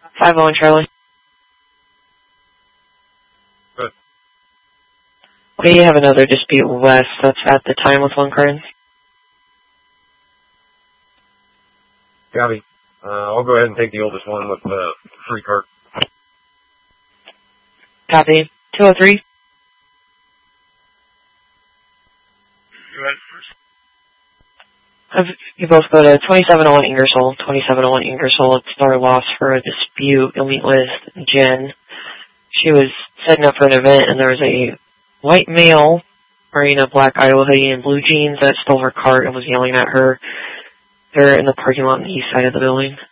501 Charlie. Good. We have another dispute west that's at the time with 1 card. Copy. I'll go ahead and take the oldest one with the free cart. Copy. 203. Go ahead. You both go to 2701 Ingersoll. 2701 Ingersoll. It's our loss for a dispute. You'll meet with Jen. She was setting up for an event, and there was a white male wearing a black Iowa hoodie and blue jeans that stole her cart and was yelling at her. They're in the parking lot on the east side of the building.